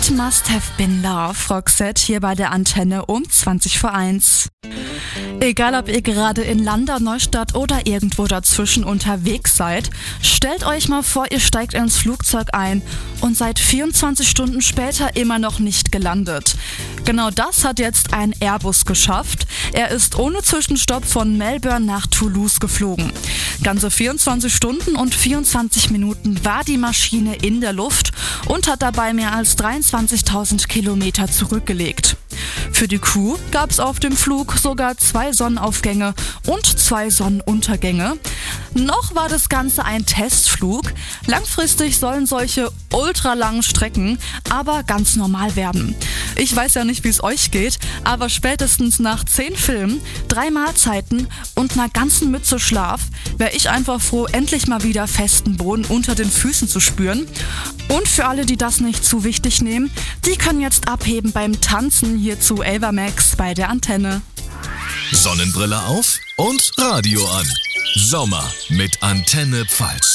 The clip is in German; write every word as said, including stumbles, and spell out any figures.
It Must Have Been Love, Roxette hier bei der Antenne um zwanzig vor eins. Egal ob ihr gerade in Landau, Neustadt oder irgendwo dazwischen unterwegs seid, stellt euch mal vor, ihr steigt ins Flugzeug ein und seid vierundzwanzig Stunden später immer noch nicht gelandet. Genau das hat jetzt ein Airbus geschafft. Er ist ohne Zwischenstopp von Melbourne nach Toulouse geflogen. Ganze vierundzwanzig Stunden und vierundzwanzig Minuten war die Maschine in der Luft und hat dabei mehr als dreiundzwanzigtausend Kilometer zurückgelegt. Für die Crew gab es auf dem Flug sogar zwei Sonnenaufgänge und zwei Sonnenuntergänge. Noch war das Ganze ein Testflug. Langfristig sollen solche ultralangen Strecken aber ganz normal werden. Ich weiß ja nicht, wie es euch geht, aber spätestens nach zehn Filmen, drei Mahlzeiten und einer ganzen Mütze Schlaf wäre ich einfach froh, endlich mal wieder festen Boden unter den Füßen zu spüren. Und für alle, die das nicht zu wichtig nehmen, die können jetzt abheben beim Tanzen hier zu Ava Max bei der Antenne. Sonnenbrille auf und Radio an. Sommer mit Antenne Pfalz.